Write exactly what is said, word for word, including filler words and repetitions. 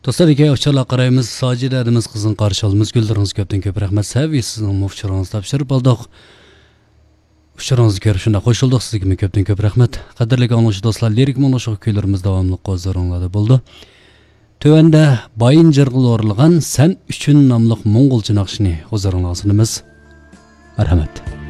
Dostlar, iki uçarlar qarayımız, Sacide adımız kızın qarşılığımız, güldürünüz köpten köp rəhmət, səvi sizin uçarınızı tapşırıp aldık. Uçarınızı görüşünde qoşulduk, sizге köpten köp rəhmət. Qadirlik anlışı dostlar, lirik monlaşıq köylərimiz davamlıq qozlarınladı buldu. Tövəndə bayın jırgıl orılğan Sen üçün namlıq Mongol cınaqşını qozlarınlasınımız. Merhamet.